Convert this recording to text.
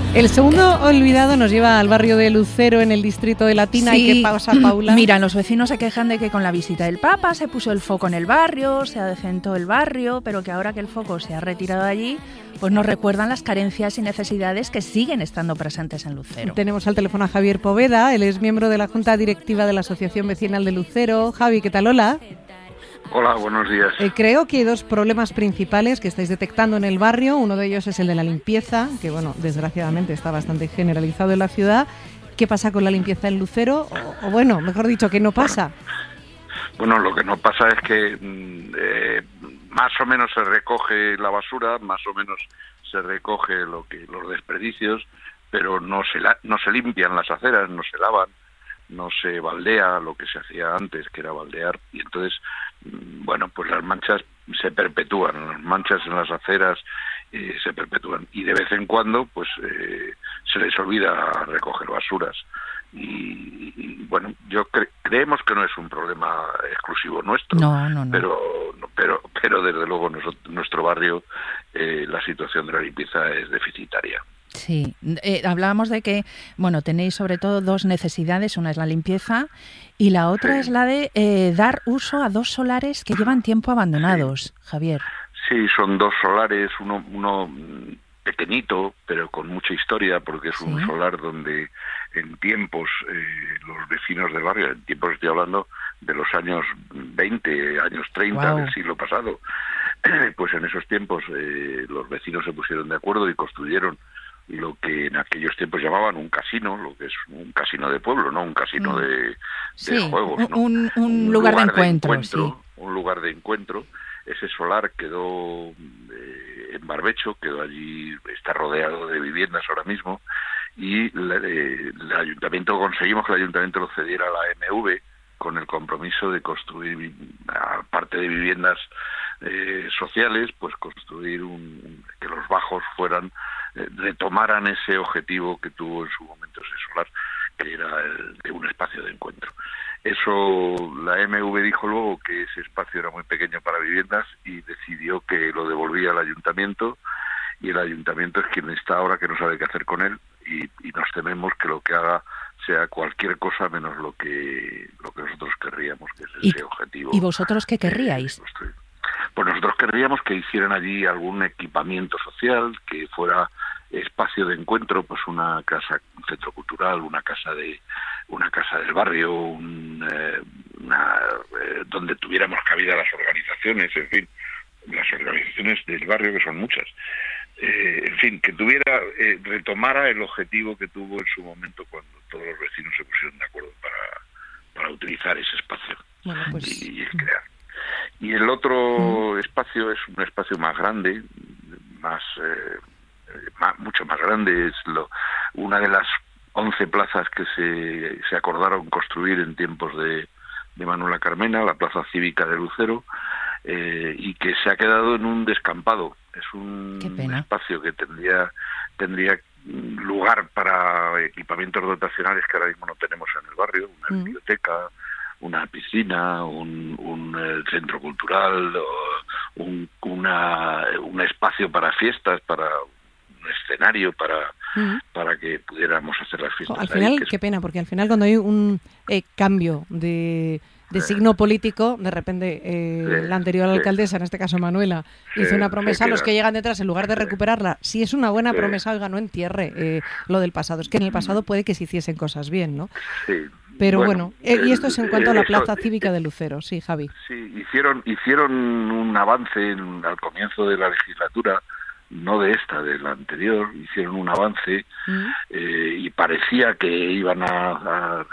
El segundo olvidado nos lleva al barrio de Lucero, en el distrito de Latina. Sí. ¿Y qué pasa, Paula? Mira, los vecinos se quejan de que con la visita del Papa se puso el foco en el barrio, se adecentó el barrio, pero que ahora que el foco se ha retirado de allí, pues nos recuerdan las carencias y necesidades que siguen estando presentes en Lucero. Tenemos al teléfono a Javier Poveda, él es miembro de la Junta Directiva de la Asociación Vecinal de Lucero. Javi, ¿qué tal? Hola. Hola, buenos días. Creo que hay dos problemas principales que estáis detectando en el barrio. Uno de ellos es el de la limpieza, que bueno, desgraciadamente está bastante generalizado en la ciudad. ¿Qué pasa con la limpieza en Lucero? O bueno, mejor dicho, ¿qué no pasa? Bueno, lo que no pasa es que más o menos se recoge la basura, más o menos se recoge los desperdicios, pero no se limpian las aceras, no se lavan, no se baldea lo que se hacía antes, que era baldear, y entonces, bueno, pues las manchas se perpetúan, las manchas en las aceras se perpetúan, y de vez en cuando pues se les olvida recoger basuras, y bueno, creemos que no es un problema exclusivo nuestro, No. pero desde luego nuestro barrio la situación de la limpieza es deficitaria. Sí, hablábamos de que, bueno, tenéis sobre todo dos necesidades, una es la limpieza y la otra es la de dar uso a dos solares que llevan tiempo abandonados, Javier. Sí, son dos solares, uno pequeñito, pero con mucha historia, porque es un solar donde en tiempos los vecinos del barrio, en tiempos estoy hablando de los años 20, años 30 del siglo pasado, pues en esos tiempos los vecinos se pusieron de acuerdo y construyeron lo que en aquellos tiempos llamaban un casino, lo que es un casino de pueblo, no un casino de juegos, ¿no? Un lugar de encuentro, sí. Un lugar de encuentro. Ese solar quedó en barbecho, quedó allí, está rodeado de viviendas ahora mismo, y el ayuntamiento, conseguimos que el ayuntamiento lo cediera a la MV con el compromiso de construir, aparte de viviendas sociales, pues construir que los bajos retomaran ese objetivo que tuvo en su momento ese solar, que era el de un espacio de encuentro. Eso, la MV dijo luego que ese espacio era muy pequeño para viviendas y decidió que lo devolvía al ayuntamiento, y el ayuntamiento es quien está ahora, que no sabe qué hacer con él, y nos tememos que lo que haga sea cualquier cosa menos lo que nosotros querríamos, que es ese objetivo. ¿Y vosotros qué querríais? Pues nosotros querríamos que hicieran allí algún equipamiento social, que fuera espacio de encuentro, pues una casa, un centro cultural, una casa del barrio, donde tuviéramos cabida las organizaciones, en fin, las organizaciones del barrio, que son muchas. En fin, que retomara el objetivo que tuvo en su momento cuando todos los vecinos se pusieron de acuerdo para utilizar ese espacio y crear. Y el otro espacio es un espacio más grande, mucho más grande, es una de las 11 plazas que se acordaron construir en tiempos de Manuela Carmena, la Plaza Cívica de Lucero, y que se ha quedado en un descampado. Es un espacio que tendría lugar para equipamientos dotacionales que ahora mismo no tenemos en el barrio, una biblioteca, una piscina, un centro cultural, un espacio para fiestas, para un escenario para que pudiéramos hacer las fiestas. Al final, qué pena, porque al final cuando hay un cambio de signo político, de repente la anterior alcaldesa, en este caso Manuela, hizo una promesa a los que llegan detrás, en lugar de recuperarla. Si es una buena promesa, oiga, no entierre lo del pasado. Es que en el pasado puede que se hiciesen cosas bien, ¿no? Sí. Pero bueno, y esto es en cuanto a la Plaza Cívica de Lucero, sí, Javi. Sí, hicieron un avance al comienzo de la legislatura, no de esta, de la anterior, hicieron un avance y parecía que iban a